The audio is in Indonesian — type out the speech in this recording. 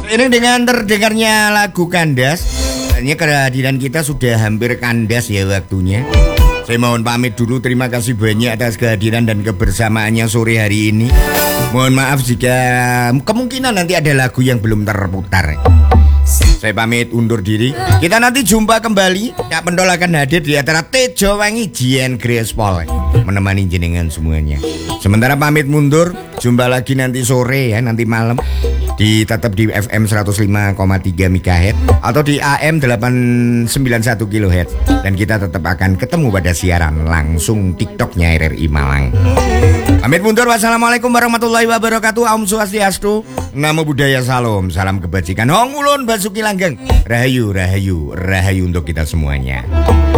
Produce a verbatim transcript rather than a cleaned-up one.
Ini dengan terdengarnya lagu Kandas, hanya kehadiran kita sudah hampir kandas ya waktunya. Saya mohon pamit dulu, terima kasih banyak atas kehadiran dan kebersamaannya sore hari ini. Mohon maaf jika kemungkinan nanti ada lagu yang belum terputar. Saya pamit undur diri. Kita nanti jumpa kembali. Kak Pendol akan hadir di acara Tejo Wangi Jian Grace Paul, menemani jenengan semuanya. Sementara pamit mundur, jumpa lagi nanti sore ya, nanti malam di tetap di F M seratus lima koma tiga megahertz atau di A M delapan sembilan satu kilohertz, dan kita tetap akan ketemu pada siaran langsung TikToknya R R I Malang. Pamit mundur, wassalamualaikum warahmatullahi wabarakatuh. Om Swastiastu, Namo Buddhaya, salam, salam kebajikan. Hong Ulun Basuki Langgeng, rahayu, rahayu, rahayu untuk kita semuanya.